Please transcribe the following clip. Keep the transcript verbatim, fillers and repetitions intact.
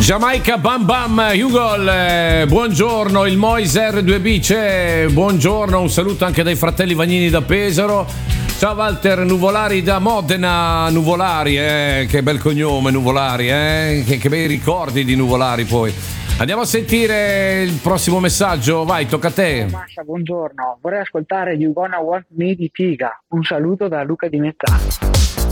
Giamaica Bam Bam, Hugol, eh, buongiorno, il Moiser due B c'è, buongiorno, un saluto anche dai fratelli Vagnini da Pesaro. Ciao Walter Nuvolari da Modena, Nuvolari, eh, che bel cognome Nuvolari, eh, che, che bei ricordi di Nuvolari poi. Andiamo a sentire il prossimo messaggio, vai, tocca a te. Masha, buongiorno, vorrei ascoltare You Gonna Want Me di Tiga, un saluto da Luca Di Mezzano.